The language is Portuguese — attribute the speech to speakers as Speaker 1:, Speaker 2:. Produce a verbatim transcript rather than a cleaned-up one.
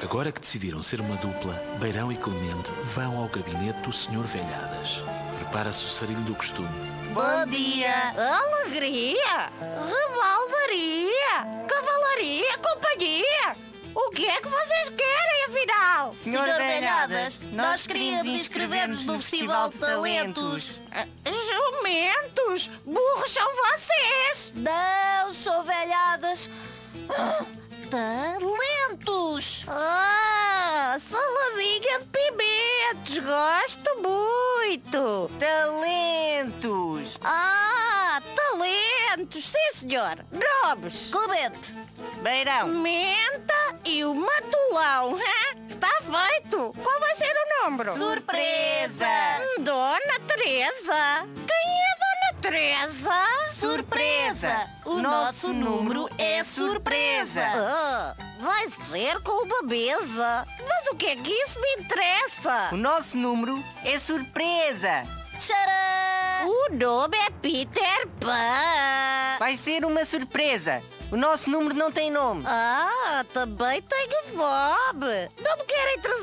Speaker 1: Agora que decidiram ser uma dupla, Beirão e Clemente vão ao gabinete do senhor Velhadas. Prepara-se o sarilho do costume.
Speaker 2: Bom dia!
Speaker 3: Alegria! Rebaldaria! Cavalaria! Companhia! O que é que vocês querem, afinal?
Speaker 2: Senhor Velhadas, nós queríamos inscrever-nos no Festival de Talentos.
Speaker 3: Ah, Jumentos! Burros são vocês!
Speaker 2: Não, sou Velhadas. Ah, talentos!
Speaker 3: Ah, saladinha de pimentos! Gosto muito!
Speaker 2: Talentos!
Speaker 3: Ah, talentos! Sim, senhor! Nomes!
Speaker 2: Clemente!
Speaker 3: Beirão! Menta e o matulão! hã? Está feito! Qual vai ser o número?
Speaker 2: Surpresa!
Speaker 3: Dona Teresa! Quem é Dona Teresa?
Speaker 2: Surpresa! O nosso número é surpresa!
Speaker 3: Ah, vai ser com uma mesa! Mas o que é que isso me interessa?
Speaker 4: O nosso número é surpresa!
Speaker 2: Tcharam!
Speaker 3: O nome é Peter Pan!
Speaker 4: Vai ser uma surpresa! O nosso número não tem nome!
Speaker 3: Ah, também tenho fome! Não me querem trazer